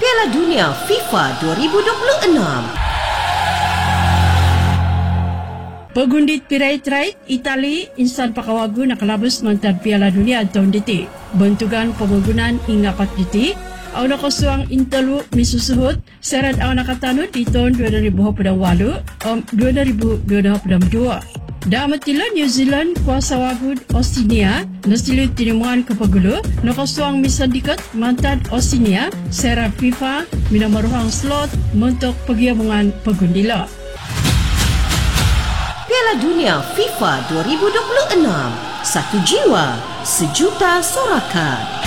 Piala Dunia FIFA 2026. Pagundit pirai-trai Itali insan pakawagu nakalabas mantan Piala Dunia tahun diti. Bentukan pembangunan hingga 4 diti. Au nakasuang intelu misusuhut serat au nakatanut di tahun 2022. Damatila New Zealand kuasa wagud Australia nasilu tinimuan kepagulu nakasuang misandikat mantan Australia serat FIFA minamaruhang slot untuk pagiyabungan pagundila. Piala Dunia FIFA 2026. Satu jiwa, sejuta sorakan.